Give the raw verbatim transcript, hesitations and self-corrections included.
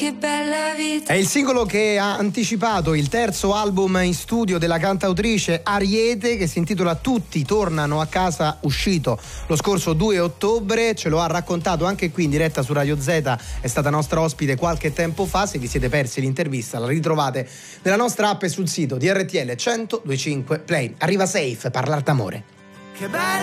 che bella vita. È il singolo che ha anticipato il terzo album in studio della cantautrice Ariete, che si intitola Tutti tornano a casa, uscito lo scorso due ottobre. Ce lo ha raccontato anche qui in diretta su Radio Z, è stata nostra ospite qualche tempo fa. Se vi siete persi l'intervista la ritrovate nella nostra app e sul sito di R T L cento due e cinque Play. Arriva Safe, Parlar d'amore. Che bella